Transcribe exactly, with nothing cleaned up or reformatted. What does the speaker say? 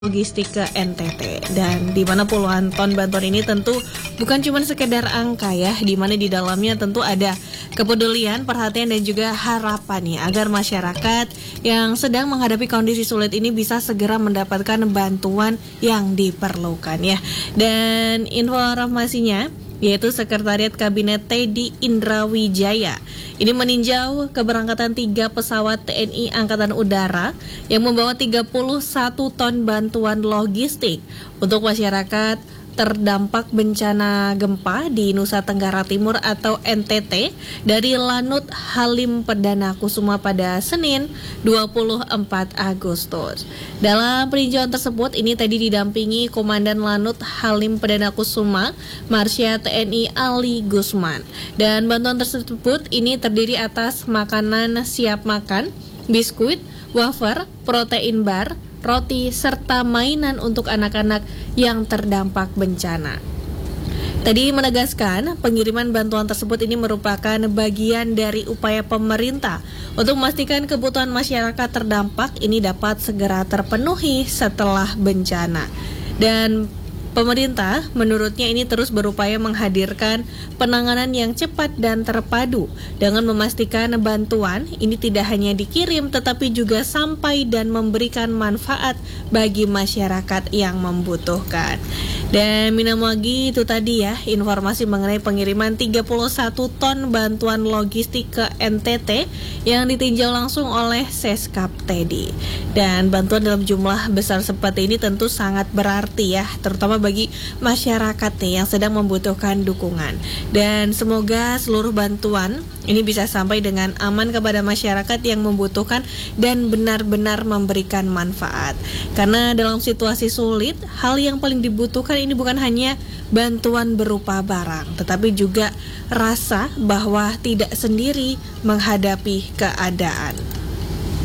logistik ke N T T, dan di mana puluhan ton bantuan ini tentu bukan cuma sekedar angka ya, di mana di dalamnya tentu ada kepedulian, perhatian dan juga harapan ya, agar masyarakat yang sedang menghadapi kondisi sulit ini bisa segera mendapatkan bantuan yang diperlukan ya. Dan informasinya yaitu Sekretariat Kabinet Teddy Indrawijaya ini meninjau keberangkatan tiga pesawat T N I Angkatan Udara yang membawa tiga puluh satu ton bantuan logistik untuk masyarakat terdampak bencana gempa di Nusa Tenggara Timur atau N T T dari Lanut Halim Perdana Kusuma pada Senin dua puluh empat Agustus. Dalam peninjauan tersebut ini tadi didampingi Komandan Lanut Halim Perdana Kusuma Marsya T N I Ali Gusman, dan bantuan tersebut ini terdiri atas makanan siap makan, biskuit, wafer, protein bar, roti, serta mainan untuk anak-anak yang terdampak bencana. Tadi menegaskan pengiriman bantuan tersebut ini merupakan bagian dari upaya pemerintah untuk memastikan kebutuhan masyarakat terdampak ini dapat segera terpenuhi setelah bencana. Dan pemerintah menurutnya ini terus berupaya menghadirkan penanganan yang cepat dan terpadu dengan memastikan bantuan ini tidak hanya dikirim tetapi juga sampai dan memberikan manfaat bagi masyarakat yang membutuhkan. Dan minum lagi itu tadi ya informasi mengenai pengiriman tiga puluh satu ton bantuan logistik ke N T T yang ditinjau langsung oleh Seskap Teddy. Dan bantuan dalam jumlah besar seperti ini tentu sangat berarti ya, terutama bagi masyarakat nih yang sedang membutuhkan dukungan. Dan semoga seluruh bantuan ini bisa sampai dengan aman kepada masyarakat yang membutuhkan dan benar-benar memberikan manfaat. Karena dalam situasi sulit, hal yang paling dibutuhkan ini bukan hanya bantuan berupa barang, tetapi juga rasa bahwa tidak sendiri menghadapi keadaan.